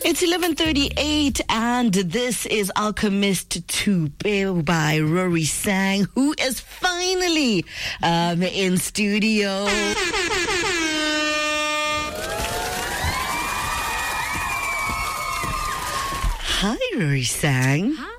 It's 11:38 and this is Alchemist 2 by Rory Sang, who is finally in studio. Hi, Rory Sang.